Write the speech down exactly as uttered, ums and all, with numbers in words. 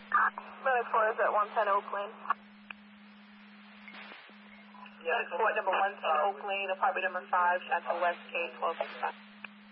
Unit four is at one ten Oak Lane. Unit four, number one ten Oak Lane, apartment number five, Chateau West, K twelve sixty-five.